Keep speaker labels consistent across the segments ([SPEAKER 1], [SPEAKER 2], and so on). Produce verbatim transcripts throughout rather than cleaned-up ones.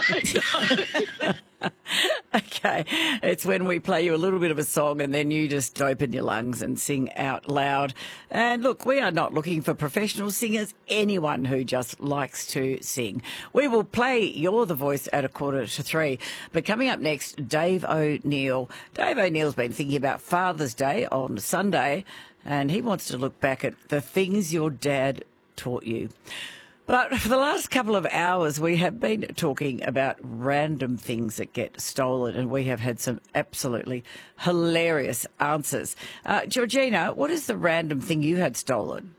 [SPEAKER 1] Okay, it's when we play you a little bit of a song and then you just open your lungs and sing out loud. And look, we are not looking for professional singers, anyone who just likes to sing. We will play You're the Voice at a quarter to three. But coming up next, Dave O'Neill. Dave O'Neill's been thinking about Father's Day on Sunday, and he wants to look back at the things your dad taught you. But for the last couple of hours, we have been talking about random things that get stolen, and we have had some absolutely hilarious answers. Uh, Georgina, what is the random thing you had stolen?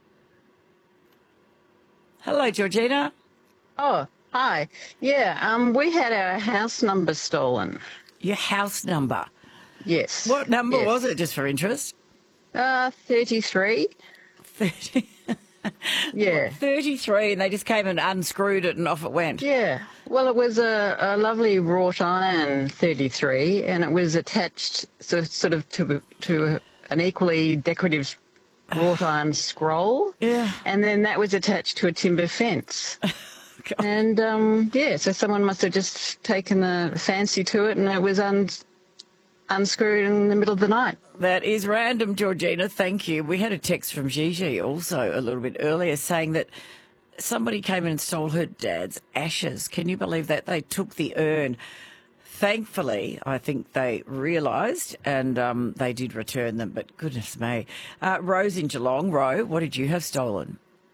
[SPEAKER 1] Hello, Georgina.
[SPEAKER 2] Oh, hi. Yeah, um, we had our house number stolen.
[SPEAKER 1] Your house number?
[SPEAKER 2] Yes.
[SPEAKER 1] What number
[SPEAKER 2] yes.
[SPEAKER 1] was it, just for interest?
[SPEAKER 2] Uh, thirty-three.
[SPEAKER 1] thirty.
[SPEAKER 2] Yeah.
[SPEAKER 1] thirty-three, and they just came and unscrewed it and off it went.
[SPEAKER 2] Yeah. Well, it was a, a lovely wrought iron thirty-three, and it was attached so, sort of to to an equally decorative wrought iron scroll.
[SPEAKER 1] Yeah.
[SPEAKER 2] And then that was attached to a timber fence. And, um, yeah, so someone must have just taken a fancy to it, and it was un- unscrewed in the middle of the night.
[SPEAKER 1] That is random, Georgina. Thank you. We had a text from Gigi also a little bit earlier saying that somebody came in and stole her dad's ashes. Can you believe that? They took the urn. Thankfully, I think they realised and um, they did return them, but goodness me. Uh, Rose in Geelong. Ro, what did you have stolen?